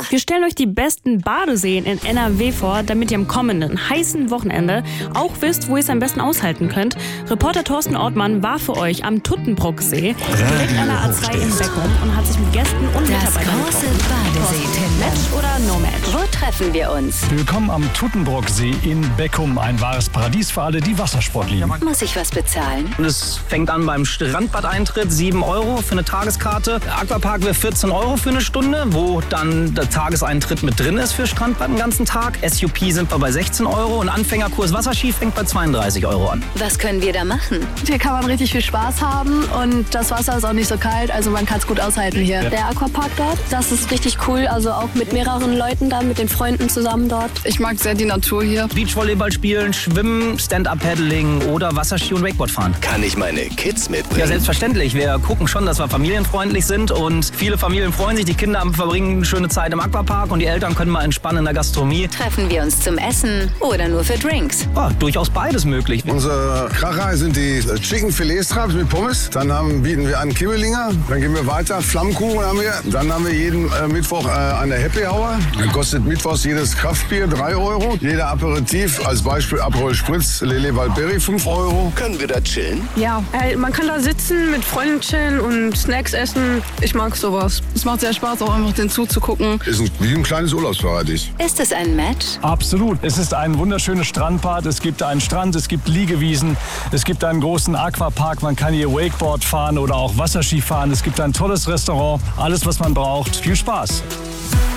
Wir stellen euch die besten Badeseen in NRW vor, damit ihr am kommenden heißen Wochenende auch wisst, wo ihr es am besten aushalten könnt. Reporter Thorsten Ortmann war für euch am Tuttenbrocksee, direkt an der A2 in Beckum und hat sich mit Gästen und Mitarbeitern Das große Badesee-Tinder. Match oder No Match? Wo treffen wir uns? Willkommen am Tuttenbrocksee in Beckum. Ein wahres Paradies für alle, die Wassersport lieben. Muss ich was bezahlen? Und es fängt an beim Strandbad-Eintritt, 7 € für eine Tageskarte. Der Aquapark wäre 14 € für eine Stunde, wo dann der Tageseintritt mit drin ist für Strandbad den ganzen Tag. SUP sind wir bei 16 € und Anfängerkurs Wasserski fängt bei 32 € an. Was können wir da machen? Hier kann man richtig viel Spaß haben und das Wasser ist auch nicht so kalt, also man kann es gut aushalten hier. Der Aquapark dort, das ist richtig cool, also auch mit mehreren Leuten da, mit den Freunden zusammen dort. Ich mag sehr die Natur hier. Beachvolleyball spielen, schwimmen, Stand-Up-Paddling oder Wasserski und Wakeboard fahren. Kann ich meine Kids mitbringen? Ja, selbstverständlich. Wir gucken schon, dass wir familienfreundlich sind und viele Familien freuen sich. Die Kinder verbringen eine schöne Zeit im Aquapark und die Eltern können mal entspannen in der Gastronomie. Treffen wir uns zum Essen oder nur für Drinks? Ja, durchaus beides möglich. Unser Kracher sind die Chicken Filetstraps mit Pommes. Dann bieten wir an Kibbelinger. Dann gehen wir weiter. Flammkuchen haben wir. Dann haben wir jeden Mittwoch eine Happy Hour. Dann kostet mittwochs jedes Kraftbier 3 €. Jeder Aperitif, als Beispiel Aperol Spritz, Lele Valberry 5 €. Können wir da chillen? Ja, man kann da sitzen, mit Freunden chillen und Snacks essen. Ich mag sowas. Es macht sehr Spaß, auch einfach den zuzugucken. Ist wie ein kleines Urlaubsparadies. Ist es ein Match? Absolut. Es ist ein wunderschönes Strandbad. Es gibt einen Strand, es gibt Liegewiesen, es gibt einen großen Aquapark. Man kann hier Wakeboard fahren oder auch Wasserski fahren. Es gibt ein tolles Restaurant. Alles, was man braucht. Viel Spaß.